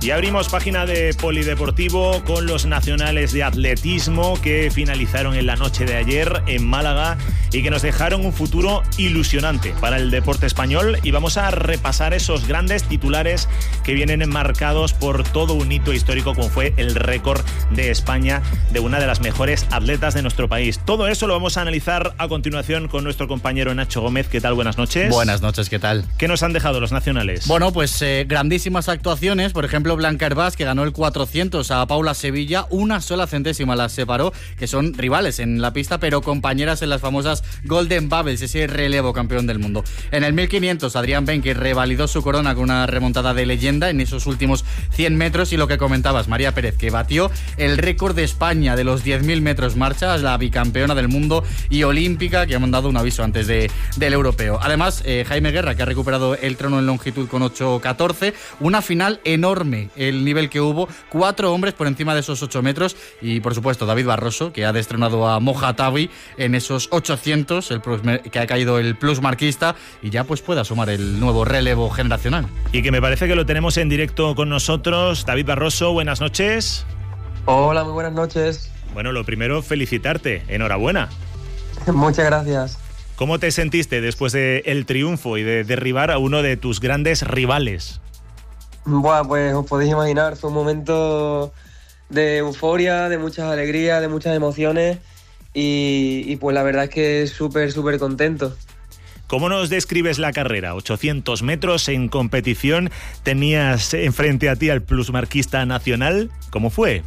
Y abrimos página de Polideportivo con los nacionales de atletismo que finalizaron en la noche de ayer en Málaga y que nos dejaron un futuro ilusionante para el deporte español. Y vamos a repasar esos grandes titulares que vienen enmarcados por todo un hito histórico como fue el récord de España de una de las mejores atletas de nuestro país. Todo eso lo vamos a analizar a continuación con nuestro compañero Nacho Gómez. ¿Qué tal? Buenas noches. Buenas noches, ¿qué tal? ¿Qué nos han dejado los nacionales? Bueno, pues grandísimas actuaciones. Por ejemplo, Blanca Hervás, que ganó el 400 a Paula Sevilla. Una sola centésima las separó, que son rivales en la pista, pero compañeras en las famosas Golden Bubbles, ese relevo campeón del mundo. En el 1500, Adrián Ben, que revalidó su corona con una remontada de leyenda en esos últimos 100 metros. Y lo que comentabas, María Pérez, que batió el récord de España de los 10.000 metros marcha, la bicampeona del mundo y olímpica, que ha mandado un aviso antes del europeo. Además, Jaime Guerra, que ha recuperado el trono en longitud con 8.14. Una final enorme, el nivel que hubo, 4 hombres por encima de esos 8 metros y por supuesto David Barroso, que ha destronado a Moja Tawi en esos 800, que ha caído el plus marquista y ya pues puede asomar el nuevo relevo generacional. Y que me parece que lo tenemos en directo con nosotros. David Barroso, buenas noches. Hola, muy buenas noches. Bueno, lo primero, felicitarte, enhorabuena. Muchas gracias. ¿Cómo te sentiste después del triunfo y de derribar a uno de tus grandes rivales? Buah, pues os podéis imaginar, fue un momento de euforia, de muchas alegrías, de muchas emociones y pues la verdad es que súper contento. ¿Cómo nos describes la carrera? 800 metros en competición, tenías enfrente a ti al plusmarquista nacional, ¿cómo fue?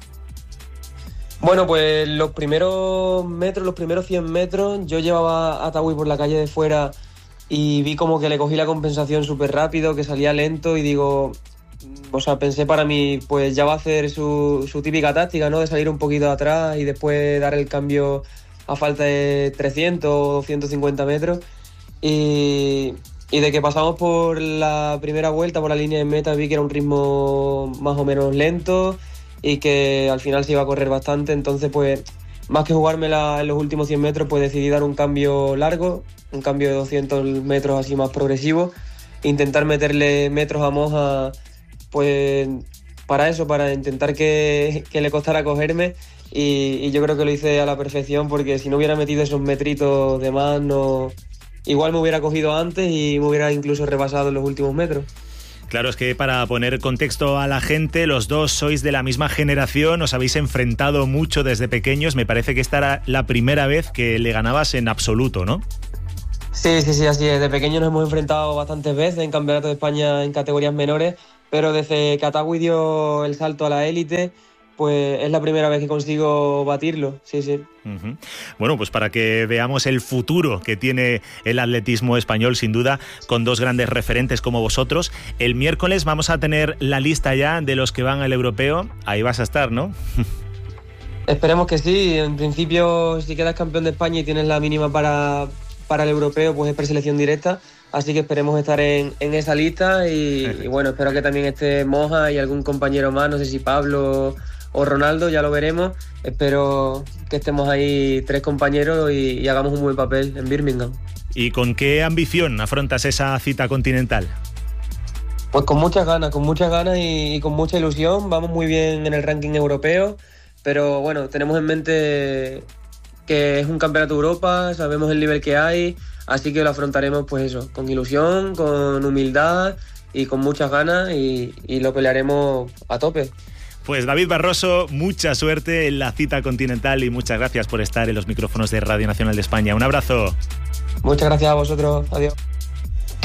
Bueno, pues los primeros 100 metros, yo llevaba a Tawi por la calle de fuera y vi como que le cogí la compensación súper rápido, que salía lento y digo, o sea, pensé para mí, pues ya va a hacer su típica táctica, ¿no? De salir un poquito atrás y después dar el cambio a falta de 300 o 250 metros. Y de que pasamos por la primera vuelta, por la línea de meta, vi que era un ritmo más o menos lento y que al final se iba a correr bastante, entonces pues más que jugármela en los últimos 100 metros, pues decidí dar un cambio largo, un cambio de 200 metros así más progresivo, intentar meterle metros a Moja, pues para eso, para intentar que le costara cogerme y yo creo que lo hice a la perfección, porque si no hubiera metido esos metritos de más, no, igual me hubiera cogido antes y me hubiera incluso rebasado en los últimos metros. Claro, es que para poner contexto a la gente, los dos sois de la misma generación, os habéis enfrentado mucho desde pequeños. Me parece que esta era la primera vez que le ganabas en absoluto, ¿no? Sí, así es. De pequeños nos hemos enfrentado bastantes veces en Campeonato de España en categorías menores, pero desde que Tawi dio el salto a la élite, pues es la primera vez que consigo batirlo, sí. Uh-huh. Bueno, pues para que veamos el futuro que tiene el atletismo español, sin duda, con dos grandes referentes como vosotros. El miércoles vamos a tener la lista ya de los que van al europeo. Ahí vas a estar, ¿no? Esperemos que sí. En principio, si quedas campeón de España y tienes la mínima para el europeo, pues es preselección directa. Así que esperemos estar en esa lista y bueno, espero que también esté Moja y algún compañero más, no sé si Pablo o Ronaldo, ya lo veremos. Espero que estemos ahí 3 compañeros y hagamos un buen papel en Birmingham. ¿Y con qué ambición afrontas esa cita continental? Pues con muchas ganas y con mucha ilusión. Vamos muy bien en el ranking europeo, pero bueno, tenemos en mente que es un campeonato de Europa, sabemos el nivel que hay, así que lo afrontaremos pues eso, con ilusión, con humildad y con muchas ganas y lo pelearemos a tope. Pues David Barroso, mucha suerte en la cita continental y muchas gracias por estar en los micrófonos de Radio Nacional de España. Un abrazo. Muchas gracias a vosotros. Adiós.